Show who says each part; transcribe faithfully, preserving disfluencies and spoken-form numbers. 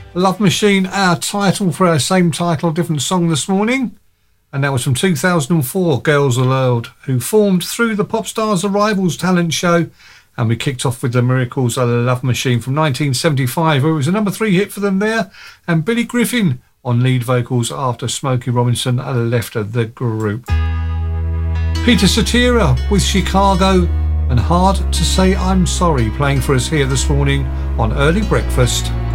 Speaker 1: Love Machine, our title for our same title, different song this morning. And that was from two thousand four, Girls Aloud, who formed through the Popstars Arrivals talent show. And we kicked off with the Miracles, a Love Machine from nineteen seventy-five, where it was a number three hit for them there. And Billy Griffin on lead vocals after Smokey Robinson left the group. Peter Cetera with Chicago and Hard to Say I'm Sorry playing for us here this morning on Early Breakfast.